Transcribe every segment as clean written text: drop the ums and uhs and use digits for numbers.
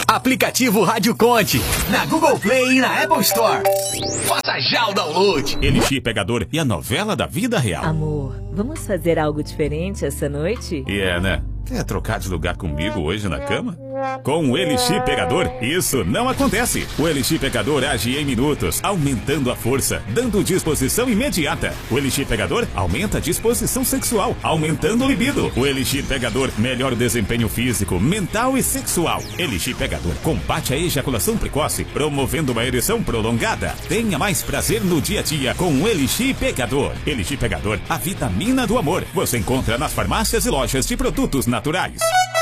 Aplicativo Rádio Conte, na Google Play e na Apple Store. Faça já o download. Elixir Pegador e a novela da vida real. Amor, vamos fazer algo diferente essa noite? Né? Quer trocar de lugar comigo hoje na cama? Com o Elixir Pegador, isso não acontece. O Elixir Pegador age em minutos, aumentando a força, dando disposição imediata. O Elixir Pegador aumenta a disposição sexual, aumentando o libido. O Elixir Pegador melhora o desempenho físico, mental e sexual. Elixir Pegador combate a ejaculação precoce, promovendo uma ereção prolongada. Tenha mais prazer no dia a dia com o Elixir Pegador. Elixir Pegador, a vitamina do amor. Você encontra nas farmácias e lojas de produtos naturais.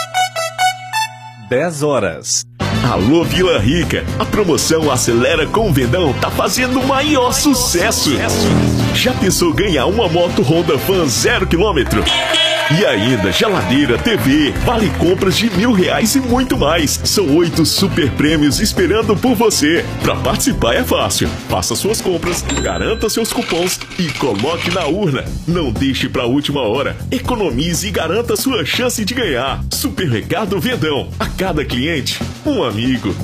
10 horas. Alô Vila Rica, a promoção Acelera com o Verdão tá fazendo o maior sucesso. Já pensou ganhar uma moto Honda Fan 0 km? E ainda geladeira, TV, vale compras de R$1.000 e muito mais. São 8 super prêmios esperando por você. Pra participar é fácil. Faça suas compras, garanta seus cupons e coloque na urna. Não deixe pra última hora. Economize e garanta sua chance de ganhar. Supermercado Verdão. A cada cliente, um amigo.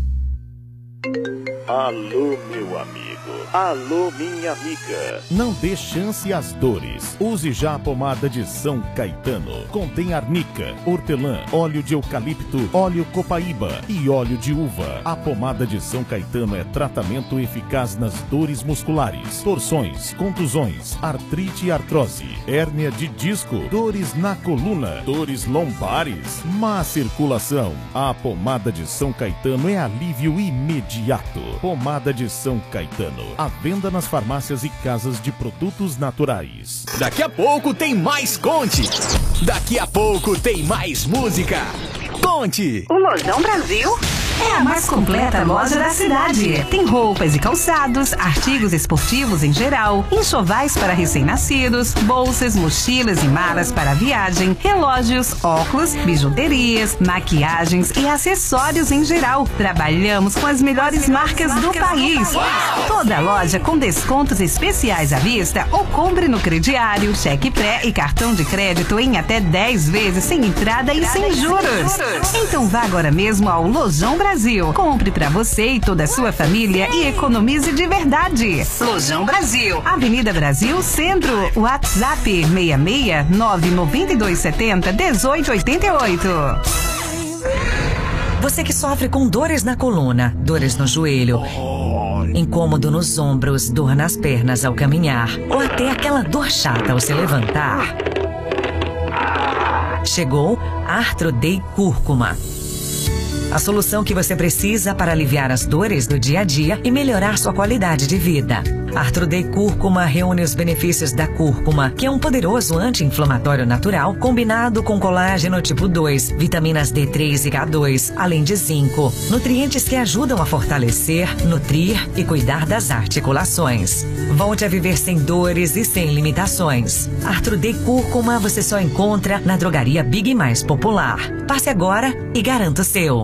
Alô, meu amigo. Alô, minha amiga. Não dê chance às dores. Use já a pomada de São Caetano. Contém arnica, hortelã, óleo de eucalipto, óleo copaíba e óleo de uva. A pomada de São Caetano é tratamento eficaz nas dores musculares, torções, contusões, artrite e artrose, hérnia de disco, dores na coluna, dores lombares, má circulação. A pomada de São Caetano é alívio imediato. Pomada de São Caetano. À venda nas farmácias e casas de produtos naturais. Daqui a pouco tem mais Conte. Daqui a pouco tem mais música. Conte. O Lojão Brasil é a mais completa loja da cidade. Tem roupas e calçados, artigos esportivos em geral, enxovais para recém-nascidos, bolsas, mochilas e malas para viagem, relógios, óculos, bijuterias, maquiagens e acessórios em geral. Trabalhamos com as melhores marcas do país. Toda loja com descontos especiais à vista ou compre no crediário, cheque pré e cartão de crédito em até 10 vezes sem entrada e sem juros. Então vá agora mesmo ao Lojão Brasil. Compre pra você e toda a sua família e economize de verdade. Lojão Brasil, Avenida Brasil, Centro. WhatsApp 66992701888. Você que sofre com dores na coluna, dores no joelho, incômodo nos ombros, dor nas pernas ao caminhar, ou até aquela dor chata ao se levantar. Chegou Arthrodey Cúrcuma. A solução que você precisa para aliviar as dores do dia a dia e melhorar sua qualidade de vida. Arthrodey Cúrcuma reúne os benefícios da cúrcuma, que é um poderoso anti-inflamatório natural combinado com colágeno tipo 2, vitaminas D3 e K2, além de zinco, nutrientes que ajudam a fortalecer, nutrir e cuidar das articulações. Volte a viver sem dores e sem limitações. Arthrodey Cúrcuma você só encontra na drogaria Big mais popular. Passe agora e garanta o seu.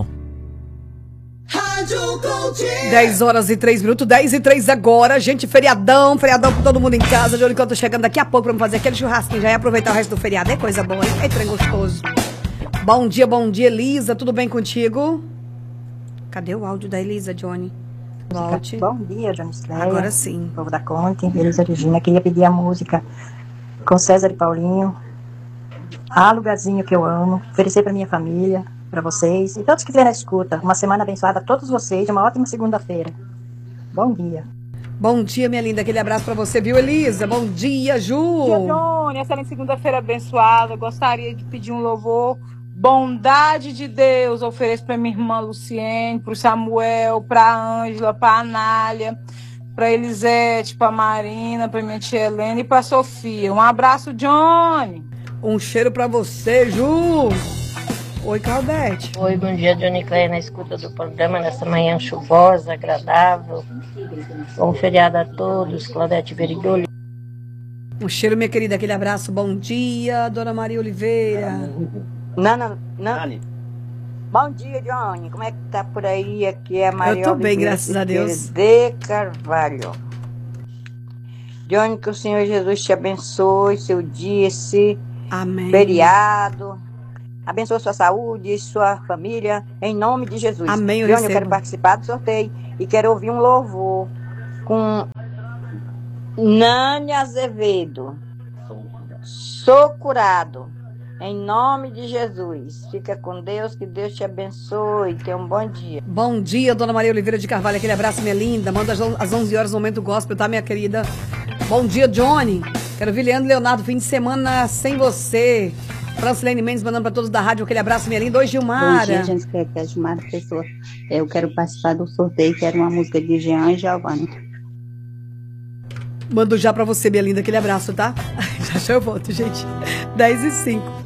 10 horas e 3 minutos, 10 e 3 agora. Gente, feriadão com todo mundo em casa. De olho que eu tô chegando daqui a pouco pra fazer aquele churrasquinho. Já ia aproveitar o resto do feriado. É coisa boa, hein? É trem gostoso. Bom dia, Elisa. Tudo bem contigo? Cadê o áudio da Elisa, Johnny? Volte. Bom dia, Johnny Sleia. Agora sim. Povo da Conte, Elisa Regina. Queria pedir a música com César e Paulinho. Ah, lugarzinho que eu amo. Oferecer pra minha família, para vocês e todos que estiverem na escuta. Uma semana abençoada a todos vocês, uma ótima segunda-feira. Bom dia. Bom dia, minha linda. Aquele abraço para você, viu, Elisa? Bom dia, Ju. Bom dia, Johnny. Excelente segunda-feira abençoada. Gostaria de pedir um louvor. Bondade de Deus, ofereço para minha irmã Luciene, para o Samuel, para a Ângela, para a Anália, para a Elisete, para a Marina, para minha tia Helena e para a Sofia. Um abraço, Johnny. Um cheiro para você, Ju. Oi, Claudete. Oi, bom dia, Johnny Clay, na escuta do programa, nessa manhã chuvosa, agradável. Bom feriado a todos, Claudete Verigoli. Um cheiro, minha querida, aquele abraço. Bom dia, Dona Maria Oliveira. Nana. Bom dia, Johnny. Como é que tá por aí? Aqui é a Maria Eu tô bem, Oliveira, graças a Deus. de Carvalho. Johnny, que o Senhor Jesus te abençoe, seu dia, esse Amém. Feriado. abençoa sua saúde e sua família, em nome de Jesus. Amém, eu Johnny, eu recebo. quero participar do sorteio e quero ouvir um louvor com Nani Azevedo. Sou curado. Em nome de Jesus. Fica com Deus, que Deus te abençoe. Tenha um bom dia. Bom dia, Dona Maria Oliveira de Carvalho. Aquele abraço, minha linda. Manda às 11 horas no Momento Gospel, tá, minha querida? Bom dia, Johnny. Quero ver Leandro Leonardo, fim de semana sem você. Francilene Mendes mandando pra todos da rádio. Aquele abraço, minha linda. Oi, Gilmara. Bom dia, gente. Que é Gilmara Pessoa. Eu quero participar do sorteio. Quero uma música de Jean e Giovanni. Mando já pra você, minha linda. Aquele abraço, tá? Já eu volto, gente. 10h05.